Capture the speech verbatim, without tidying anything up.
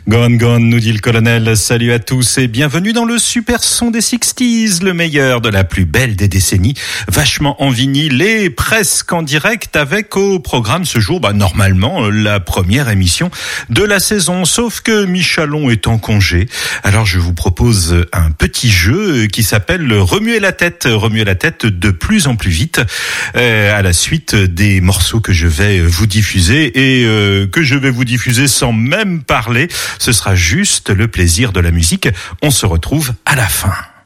Gone Gone, nous dit le colonel. Salut à tous et bienvenue dans le super son des sixties, le meilleur de la plus belle des décennies, vachement en vinyle et presque en direct, avec au programme ce jour, bah, normalement, la première émission de la saison, sauf que Michalon est en congé. Alors je vous propose un petit jeu qui s'appelle Remuer la tête, remuer la tête de plus en plus vite, euh, à la suite des morceaux que je vais vous diffuser et euh, que je vais vous diffuser sans même parler. Ce sera juste le plaisir de la musique. On se retrouve à la fin.